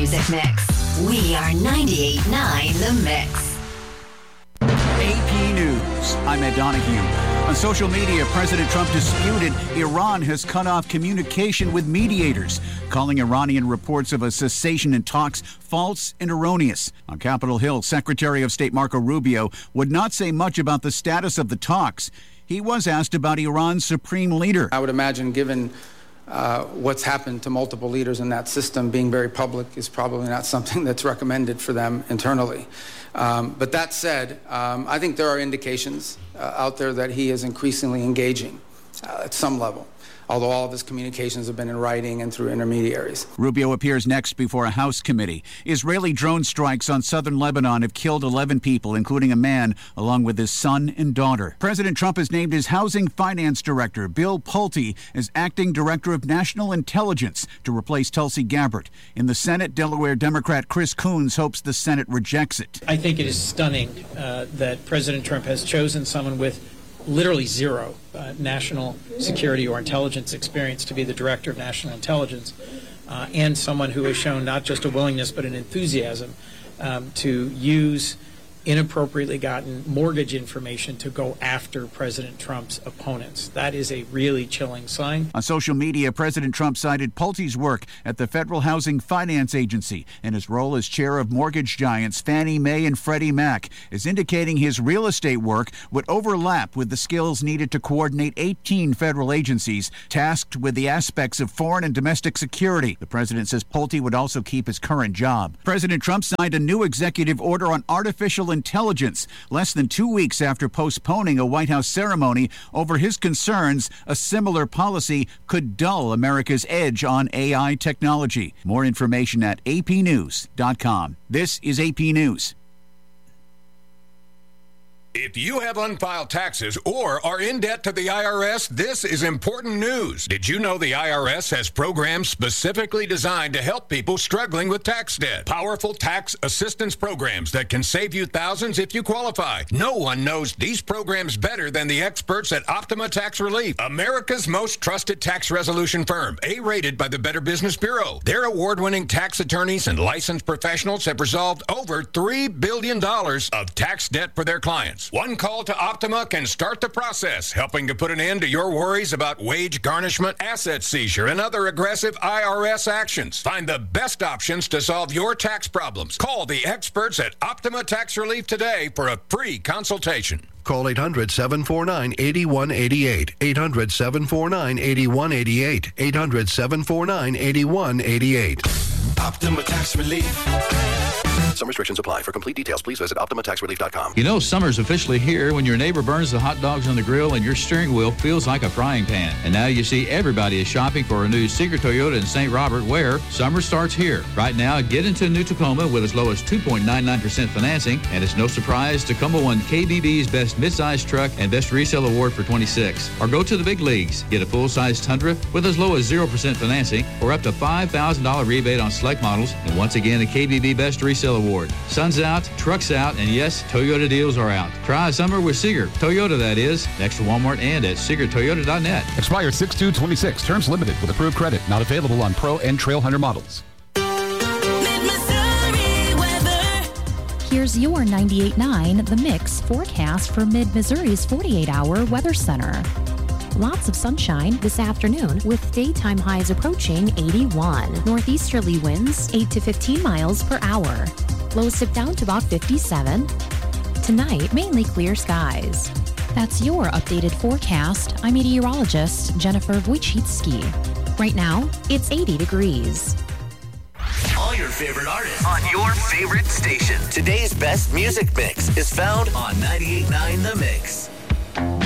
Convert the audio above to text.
music mix. We are 98.9 The Mix. AP News. I'm Ed Donahue. On social media, President Trump disputed Iran has cut off communication with mediators, calling Iranian reports of a cessation in talks false and erroneous. On Capitol Hill, Secretary of State Marco Rubio would not say much about the status of the talks. He was asked about Iran's supreme leader. I would imagine, given what's happened to multiple leaders in that system, being very public is probably not something that's recommended for them internally. But that said, I think there are indications out there that he is increasingly engaging at some level, although all of his communications have been in writing and through intermediaries. Rubio appears next before a House committee. Israeli drone strikes on southern Lebanon have killed 11 people, including a man, along with his son and daughter. President Trump has named his housing finance director, Bill Pulte, as acting director of national intelligence to replace Tulsi Gabbard. In the Senate, Delaware Democrat Chris Coons hopes the Senate rejects it. I think it is stunning that President Trump has chosen someone with literally zero national security or intelligence experience to be the director of national intelligence, and someone who has shown not just a willingness but an enthusiasm to use inappropriately gotten mortgage information to go after President Trump's opponents. That is a really chilling sign. On social media, President Trump cited Pulte's work at the Federal Housing Finance Agency and his role as chair of mortgage giants Fannie Mae and Freddie Mac, as indicating his real estate work would overlap with the skills needed to coordinate 18 federal agencies tasked with the aspects of foreign and domestic security. The president says Pulte would also keep his current job. President Trump signed a new executive order on artificial intelligence less than 2 weeks after postponing a White House ceremony over his concerns a similar policy could dull America's edge on AI technology. More information at apnews.com. This is AP News. If you have unfiled taxes or are in debt to the IRS, this is important news. Did you know the IRS has programs specifically designed to help people struggling with tax debt? Powerful tax assistance programs that can save you thousands if you qualify. No one knows these programs better than the experts at Optima Tax Relief, America's most trusted tax resolution firm, A-rated by the Better Business Bureau. Their award-winning tax attorneys and licensed professionals have resolved over $3 billion of tax debt for their clients. One call to Optima can start the process, helping to put an end to your worries about wage garnishment, asset seizure, and other aggressive IRS actions. Find the best options to solve your tax problems. Call the experts at Optima Tax Relief today for a free consultation. Call 800-749-8188. 800-749-8188. 800-749-8188. Optima Tax Relief. Some restrictions apply. For complete details, please visit OptimaTaxRelief.com. You know summer's officially here when your neighbor burns the hot dogs on the grill and your steering wheel feels like a frying pan. And now you see everybody is shopping for a new Seeger Toyota in St. Robert, where summer starts here. Right now, get into a new Tacoma with as low as 2.99% financing, and it's no surprise Tacoma won KBB's Best Midsize Truck and Best Resale Award for 26. Or go to the big leagues. Get a full-size Tundra with as low as 0% financing or up to $5,000 rebate on select models, and once again, a KBB Best Resale Award. Sun's out, truck's out, and yes, Toyota deals are out. Try a summer with Seeger Toyota, that is. Next to Walmart and at SeegerToyota.net. Expires 6/2/26. Terms limited with approved credit. Not available on Pro and Trail Hunter models. Here's your 98.9 The Mix forecast for Mid-Missouri's 48-hour weather center. Lots of sunshine this afternoon with daytime highs approaching 81. Northeasterly winds 8 to 15 miles per hour. Lows dip down to about 57. Tonight, mainly clear skies. That's your updated forecast. I'm meteorologist Jennifer Wojcicki. Right now, it's 80 degrees. All your favorite artists on your favorite station. Today's best music mix is found on 98.9 The Mix.